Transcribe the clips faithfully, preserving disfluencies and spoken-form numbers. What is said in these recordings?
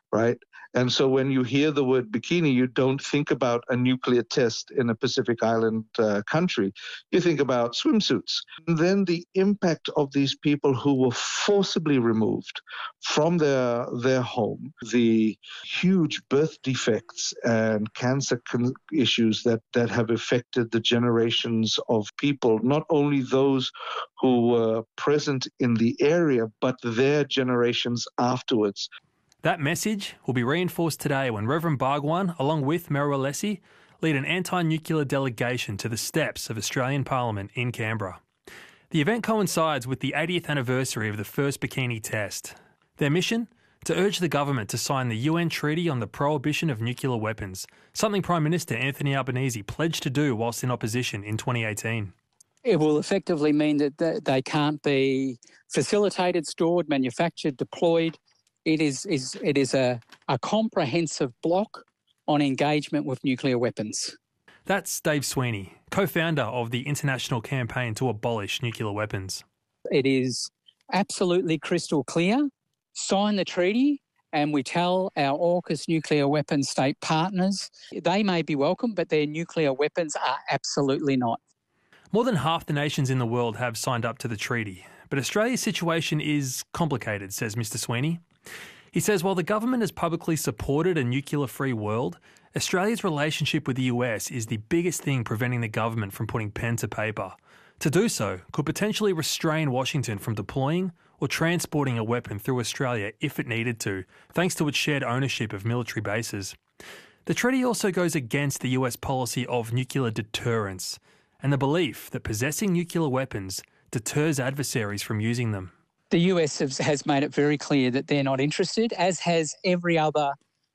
right? And so when you hear the word bikini, you don't think about a nuclear test in a Pacific Island uh, country. You think about swimsuits. And then the impact of these people who were forcibly removed from their, their home, the huge birth defects and cancer con- issues that, that have affected the generations of people, not only those who were present in the area, but their generations afterwards. That message will be reinforced today when Reverend Bhagwan, along with Merrill Alessi, lead an anti-nuclear delegation to the steps of Australian Parliament in Canberra. The event coincides with the eightieth anniversary of the first bikini test. Their mission? To urge the government to sign the U N Treaty on the Prohibition of Nuclear Weapons, something Prime Minister Anthony Albanese pledged to do whilst in opposition in twenty eighteen. It will effectively mean that they can't be facilitated, stored, manufactured, deployed. It is, is it is a, a comprehensive block on engagement with nuclear weapons. That's Dave Sweeney, co-founder of the International Campaign to Abolish Nuclear Weapons. It is absolutely crystal clear. Sign the treaty and we tell our AUKUS nuclear weapons state partners they may be welcome, but their nuclear weapons are absolutely not. More than half the nations in the world have signed up to the treaty, but Australia's situation is complicated, says Mister Sweeney. He says while the government has publicly supported a nuclear-free world, Australia's relationship with the U S is the biggest thing preventing the government from putting pen to paper. To do so could potentially restrain Washington from deploying or transporting a weapon through Australia if it needed to, thanks to its shared ownership of military bases. The treaty also goes against the U S policy of nuclear deterrence and the belief that possessing nuclear weapons deters adversaries from using them. The U S has made it very clear that they're not interested, as has every other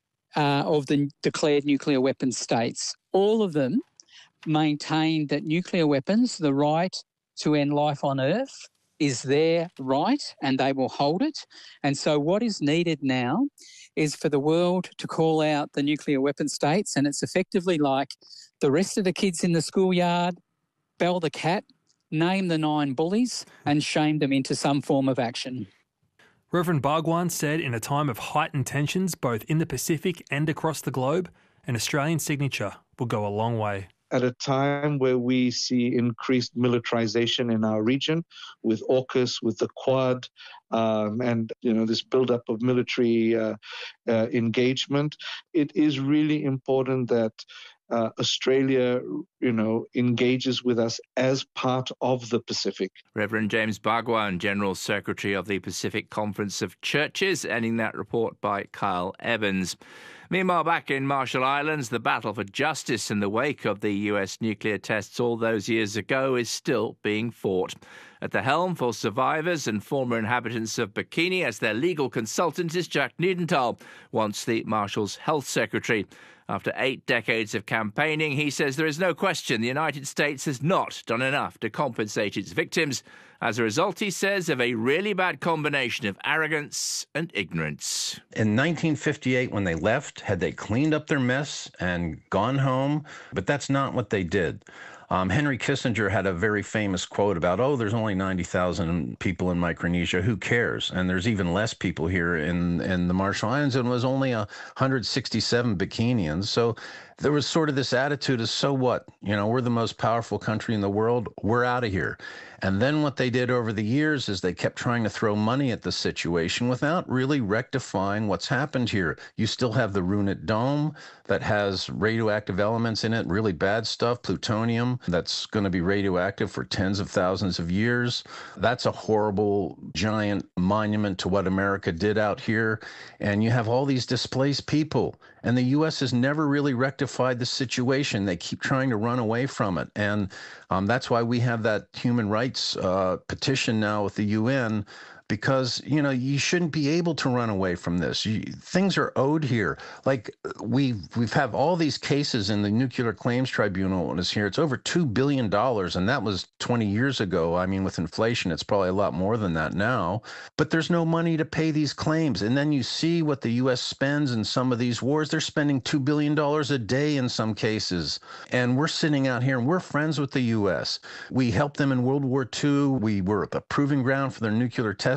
uh, of the declared nuclear weapons states. All of them maintain that nuclear weapons, the right to end life on Earth, is their right and they will hold it. And so what is needed now is for the world to call out the nuclear weapon states, and it's effectively like the rest of the kids in the schoolyard, bell the cat, name the nine bullies and shame them into some form of action. Reverend Bhagwan said in a time of heightened tensions both in the Pacific and across the globe, an Australian signature will go a long way. At a time where we see increased militarization in our region with AUKUS, with the Quad, um, and you know this buildup of military uh, uh, engagement, it is really important that Uh, Australia, you know, engages with us as part of the Pacific. Reverend James Bhagwan, General Secretary of the Pacific Conference of Churches, ending that report by Kyle Evans. Meanwhile, back in Marshall Islands, the battle for justice in the wake of the U S nuclear tests all those years ago is still being fought. At the helm for survivors and former inhabitants of Bikini as their legal consultant is Jack Niedenthal, once the Marshall's Health Secretary. After eight decades of campaigning, he says there is no question the United States has not done enough to compensate its victims. As a result, he says, of a really bad combination of arrogance and ignorance. In nineteen fifty-eight, when they left, had they cleaned up their mess and gone home? But that's not what they did. Um, Henry Kissinger had a very famous quote about, oh, there's only ninety thousand people in Micronesia. Who cares? And there's even less people here in, in the Marshall Islands, and it was only one hundred sixty-seven Bikinians. So there was sort of this attitude of, so what? You know, we're the most powerful country in the world. We're out of here. And then what they did over the years is they kept trying to throw money at the situation without really rectifying what's happened here. You still have the Runit Dome that has radioactive elements in it, really bad stuff, plutonium, that's going to be radioactive for tens of thousands of years. That's a horrible, giant monument to what America did out here. And you have all these displaced people. And the U S has never really rectified the situation. They keep trying to run away from it. And um, that's why we have that human rights uh, petition now with the U N, because, you know, you shouldn't be able to run away from this. You, things are owed here. Like we've, we've have all these cases in the Nuclear Claims Tribunal when it's here. It's over two billion dollars, and that was twenty years ago. I mean, with inflation, it's probably a lot more than that now. But there's no money to pay these claims. And then you see what the U S spends in some of these wars. They're spending two billion dollars a day in some cases. And we're sitting out here, and we're friends with the U S. We helped them in World War Two. We were the proving ground for their nuclear testing.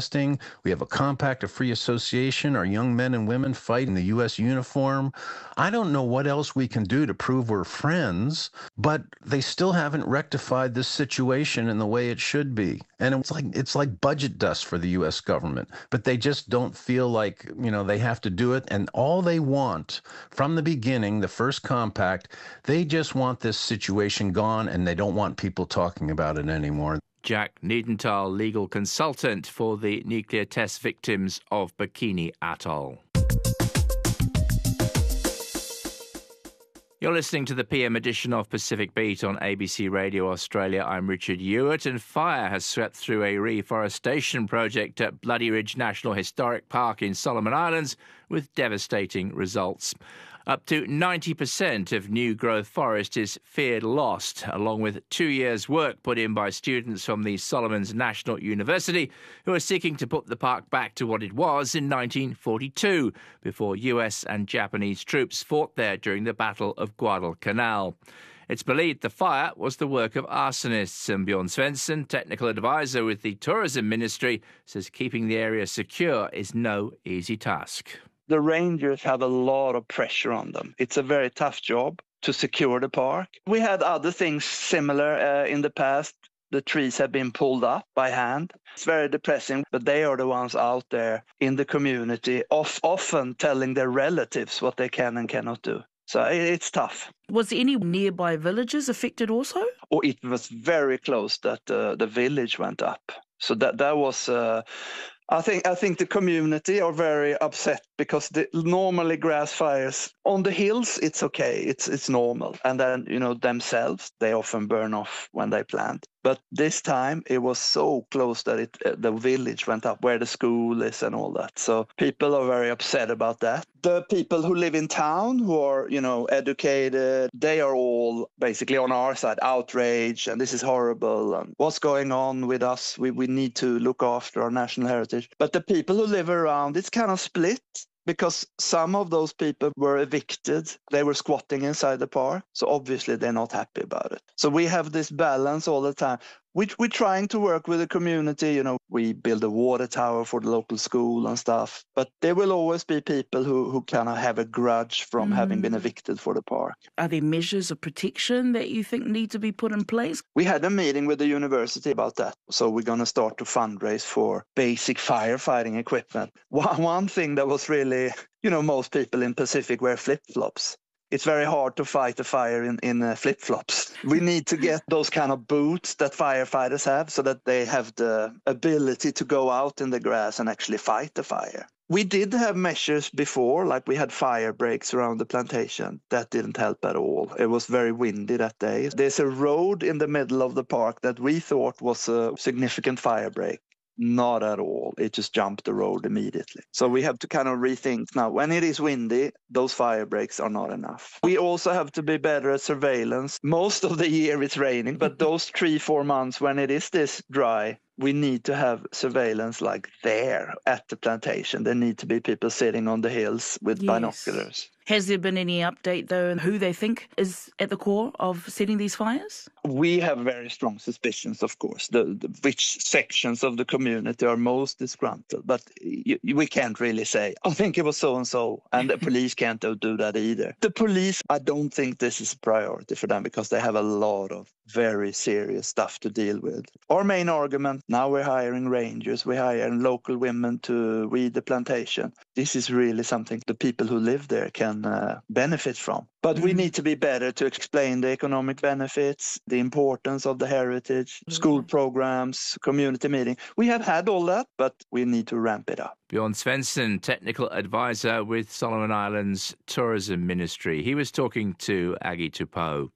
protesting. We have a compact of free association. Our young men and women fight in the U S uniform. I don't know what else we can do to prove we're friends, but they still haven't rectified this situation in the way it should be. And it's like it's like budget dust for the U S government, but they just don't feel like, you know, they have to do it. And all they want from the beginning, the first compact, they just want this situation gone, and they don't want people talking about it anymore. Jack Niedenthal, legal consultant for the nuclear test victims of Bikini Atoll. You're listening to the P M edition of Pacific Beat on A B C Radio Australia. I'm Richard Ewart, and fire has swept through a reforestation project at Bloody Ridge National Historic Park in Solomon Islands with devastating results. Up to ninety percent of new growth forest is feared lost, along with two years' work put in by students from the Solomons National University, who are seeking to put the park back to what it was in nineteen forty-two, before U S and Japanese troops fought there during the Battle of Guadalcanal. It's believed the fire was the work of arsonists, and Bjorn Svensson, technical advisor with the Tourism Ministry, says keeping the area secure is no easy task. The rangers have a lot of pressure on them. It's a very tough job to secure the park. We had other things similar uh, in the past. The trees have been pulled up by hand. It's very depressing, but they are the ones out there in the community, of, often telling their relatives what they can and cannot do. So it, it's tough. Was any nearby villages affected also? Or it was very close that uh, the village went up. So that, that was... Uh, I think I think the community are very upset because the, normally grass fires on the hills, it's okay, it's it's normal. And then, you know, themselves, they often burn off when they plant. But this time it was so close that it uh, the village went up where the school is and all that. So people are very upset about that. The people who live in town, who are, you know, educated, they are all basically on our side, outraged, and this is horrible. And what's going on with us? We we need to look after our national heritage. But the people who live around, it's kind of split. Because some of those people were evicted. They were squatting inside the park. So obviously they're not happy about it. So we have this balance all the time. We, we're trying to work with the community. You know, we build a water tower for the local school and stuff. But there will always be people who, who kind of have a grudge from mm. having been evicted for the park. Are there measures of protection that you think need to be put in place? We had a meeting with the university about that. So we're going to start to fundraise for basic firefighting equipment. One, one thing that was really, you know, most people in Pacific wear flip-flops. It's very hard to fight a fire in, in uh, flip-flops. We need to get those kind of boots that firefighters have so that they have the ability to go out in the grass and actually fight the fire. We did have measures before, like we had fire breaks around the plantation. That didn't help at all. It was very windy that day. There's a road in the middle of the park that we thought was a significant fire break. Not at all. It just jumped the road immediately. So we have to kind of rethink now. When it is windy, those fire breaks are not enough. We also have to be better at surveillance. Most of the year it's raining, but those three, four months when it is this dry, we need to have surveillance like there at the plantation. There need to be people sitting on the hills with yes. binoculars. Has there been any update, though, on who they think is at the core of setting these fires? We have very strong suspicions, of course, the, the, which sections of the community are most disgruntled. But y- we can't really say, I think it was so-and-so, and the police can't do that either. The police, I don't think this is a priority for them because they have a lot of very serious stuff to deal with. Our main argument, now we're hiring rangers, we're hiring local women to weed the plantation. This is really something the people who live there can uh, benefit from. But we need to be better to explain the economic benefits, the importance of the heritage, school programs, community meeting. We have had all that, but we need to ramp it up. Bjorn Svensson, technical advisor with Solomon Islands Tourism Ministry. He was talking to Aggie Tupou.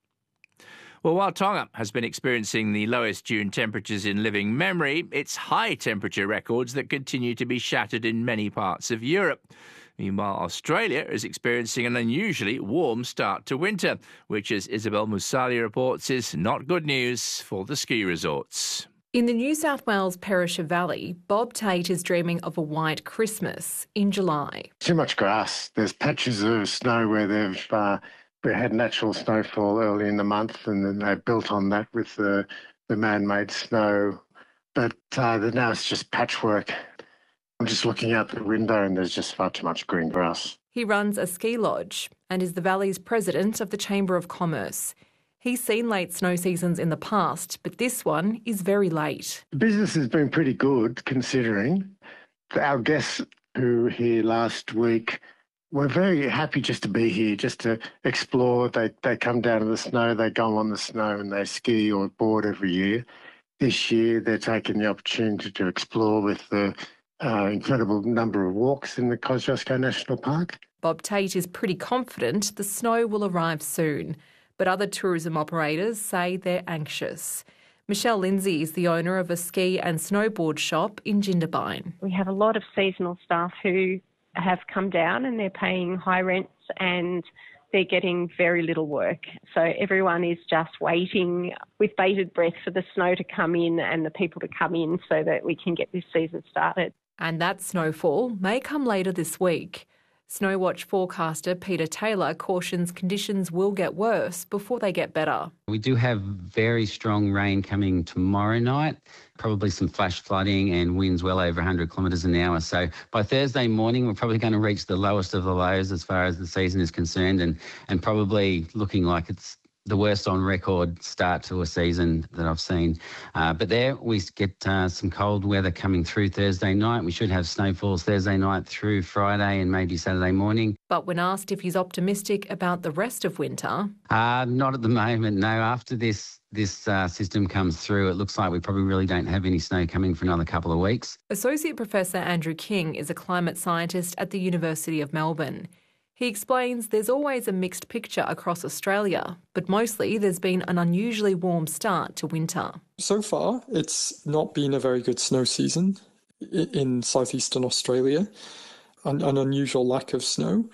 Well, while Tonga has been experiencing the lowest June temperatures in living memory, it's high temperature records that continue to be shattered in many parts of Europe. Meanwhile, Australia is experiencing an unusually warm start to winter, which, as Isabel Musali reports, is not good news for the ski resorts. In the New South Wales Perisher Valley, Bob Tate is dreaming of a white Christmas in July. Too much grass. There's patches of snow where they've uh, had natural snowfall early in the month, and then they built on that with the, the man-made snow but uh, now it's just patchwork. I'm just looking out the window and there's just far too much green grass. He runs a ski lodge and is the Valley's president of the Chamber of Commerce. He's seen late snow seasons in the past, but this one is very late. The business has been pretty good considering. Our guests who were here last week were very happy just to be here, just to explore. They they come down to the snow, they go on the snow and they ski or board every year. This year they're taking the opportunity to explore with the uh, incredible number of walks in the Kosciuszko National Park. Bob Tate is pretty confident the snow will arrive soon, but other tourism operators say they're anxious. Michelle Lindsay is the owner of a ski and snowboard shop in Jindabyne. We have a lot of seasonal staff who have come down and they're paying high rents and they're getting very little work. So everyone is just waiting with bated breath for the snow to come in and the people to come in so that we can get this season started. And that snowfall may come later this week. Snowwatch forecaster Peter Taylor cautions conditions will get worse before they get better. We do have very strong rain coming tomorrow night, probably some flash flooding and winds well over one hundred kilometres an hour. So by Thursday morning, we're probably going to reach the lowest of the lows as far as the season is concerned, and, and probably looking like it's the worst on record start to a season that I've seen. Uh, but there we get uh, some cold weather coming through Thursday night. We should have snowfalls Thursday night through Friday and maybe Saturday morning. But when asked if he's optimistic about the rest of winter... Uh, not at the moment, no. After this this uh, system comes through, it looks like we probably really don't have any snow coming for another couple of weeks. Associate Professor Andrew King is a climate scientist at the University of Melbourne. He explains there's always a mixed picture across Australia, but mostly there's been an unusually warm start to winter. So far, it's not been a very good snow season in southeastern Australia, an, an unusual lack of snow,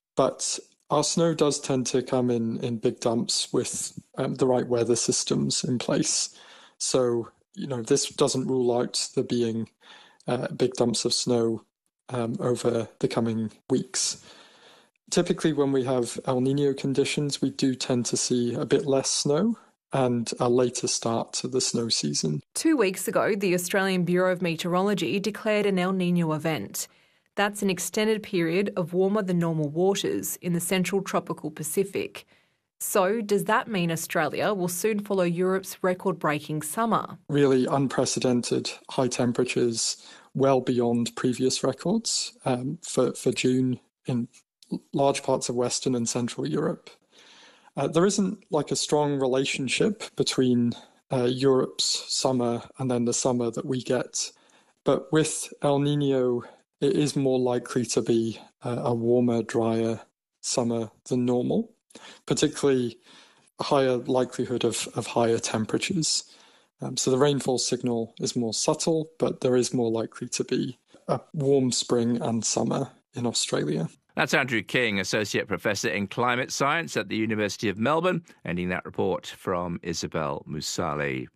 but our snow does tend to come in, in big dumps with um, the right weather systems in place. So, you know, this doesn't rule out there being uh, big dumps of snow um, over the coming weeks. Typically, when we have El Nino conditions, we do tend to see a bit less snow and a later start to the snow season. Two weeks ago, the Australian Bureau of Meteorology declared an El Nino event. That's an extended period of warmer than normal waters in the central tropical Pacific. So, does that mean Australia will soon follow Europe's record-breaking summer? Really unprecedented high temperatures, well beyond previous records um, for, for June in large parts of Western and Central Europe. Uh, there isn't like a strong relationship between uh, Europe's summer and then the summer that we get. But with El Nino, it is more likely to be a, a warmer, drier summer than normal, particularly a higher likelihood of, of higher temperatures. Um, so the rainfall signal is more subtle, but there is more likely to be a warm spring and summer in Australia. That's Andrew King, Associate Professor in Climate Science at the University of Melbourne, ending that report from Isabel Musali.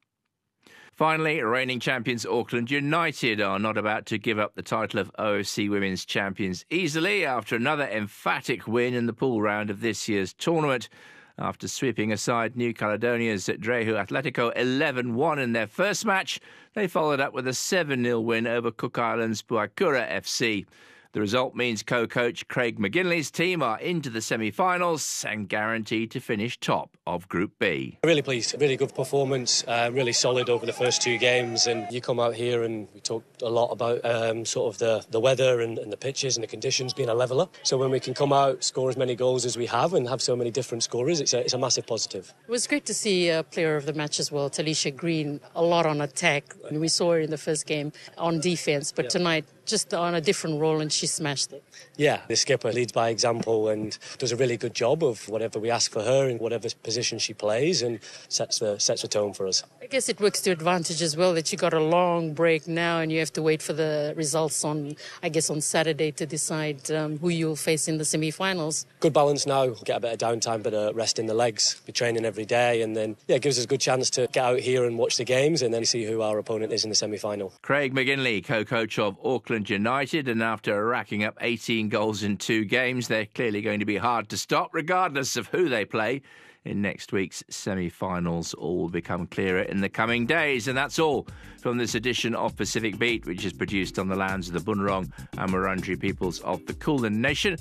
Finally, reigning champions Auckland United are not about to give up the title of O F C Women's Champions easily after another emphatic win in the pool round of this year's tournament. After sweeping aside New Caledonia's Drehu Atletico eleven one in their first match, they followed up with a seven nil win over Cook Islands Puakura F C. The result means co-coach Craig McGinley's team are into the semi-finals and guaranteed to finish top of Group B. Really pleased. Really good performance, uh, really solid over the first two games. And you come out here and we talked a lot about um, sort of the, the weather and, and the pitches and the conditions being a leveller. So when we can come out, score as many goals as we have and have so many different scorers, it's a, it's a massive positive. It was great to see a player of the match as well, Talisha Green, a lot on attack. And we saw her in the first game on defence, but yeah. Tonight just on a different role and she smashed it. Yeah, the skipper leads by example and does a really good job of whatever we ask for her in whatever position she plays and sets the sets the tone for us. I guess it works to advantage as well that you got a long break now and you have to wait for the results on, I guess, on Saturday to decide um, who you'll face in the semi-finals. Good balance now, get a bit of downtime, but uh, rest in the legs, be training every day and then, yeah, it gives us a good chance to get out here and watch the games and then see who our opponent is in the semi-final. Craig McGinley, co-coach of Auckland Auckland United, and after racking up eighteen goals in two games, they're clearly going to be hard to stop, regardless of who they play in next week's semi-finals. All will become clearer in the coming days. And that's all from this edition of Pacific Beat, which is produced on the lands of the Bunurong and Wurundjeri peoples of the Kulin Nation.